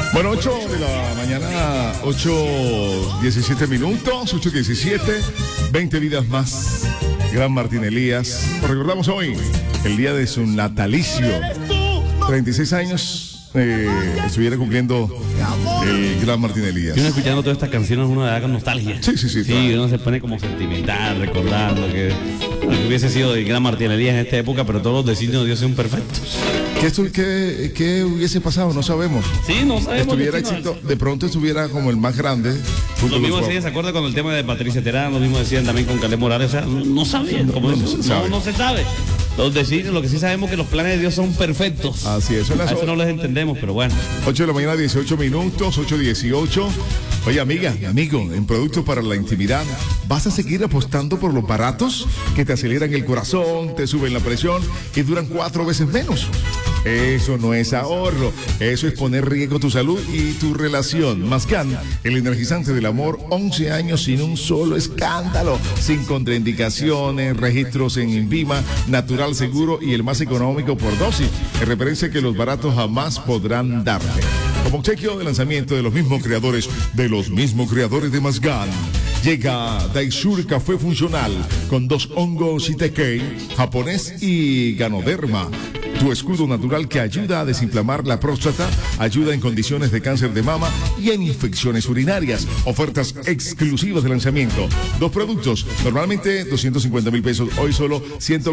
Bueno, 8 de la mañana, 8:17 minutos, 8:17, 20 vidas más. Gran Martín Elías. Recordamos hoy el día de su natalicio. 36 años estuviera cumpliendo el Gran Martín Elías. Y uno escuchando todas estas canciones, uno da con nostalgia. Sí. Sí, uno se pone como sentimental, recordando que hubiese sido el Gran Martín Elías en esta época, pero todos los designios de Dios son perfectos. ¿Qué hubiese pasado? No sabemos. Sí, no sabemos. Estuviera éxito, de pronto estuviera como el más grande. Lo mismo decían, ¿se acuerda con el tema de Patricia Terán? Lo mismo decían también con Caleb Morales. O sea, no sabían, como no se sabe. Los designios, lo que sí sabemos es que los planes de Dios son perfectos. Así es. A eso no les entendemos, pero bueno. 8 de la mañana, 18 minutos, 8:18. Oye, amiga, amigo, en productos para la intimidad, ¿vas a seguir apostando por los baratos que te aceleran el corazón, te suben la presión y duran 4 veces menos? Eso no es ahorro, eso es poner en riesgo tu salud y tu relación. Mascan, el energizante del amor, 11 años sin un solo escándalo, sin contraindicaciones, registros en INVIMA, natural, seguro y el más económico por dosis, en referencia que los baratos jamás podrán darte. Como obsequio de lanzamiento de los mismos creadores de Mascan, llega Daisur Café Funcional con 2 hongos ITK, japonés y Ganoderma. Tu escudo natural que ayuda a desinflamar la próstata, ayuda en condiciones de cáncer de mama y en infecciones urinarias. Ofertas exclusivas de lanzamiento. 2 productos, normalmente 250,000 pesos, hoy solo 100.